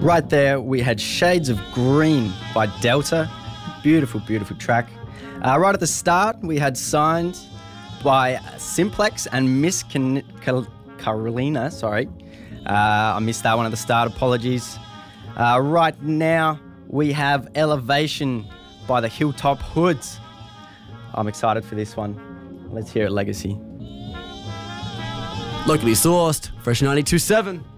Right there, we had Shades of Green by Delta. Beautiful, beautiful track. Right at the start, we had Signs by Simplex and Miss Carolina. Sorry. I missed that one at the start. Apologies. Right now, we have Elevation by the Hilltop Hoods. I'm excited for this one. Let's hear it, Legacy. Locally sourced, Fresh 92.7.